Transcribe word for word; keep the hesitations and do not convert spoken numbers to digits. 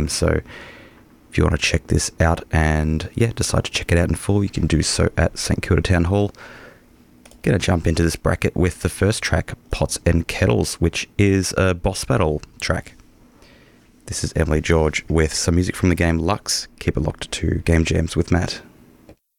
game. So if you want to check this out and, yeah, decide to check it out in full, you can do so at St Kilda Town Hall. Going to jump into this bracket with the first track, Pots and Kettles, which is a boss battle track. This is Emily George with some music from the game Lux. Keep it locked to Game Jams with Matt.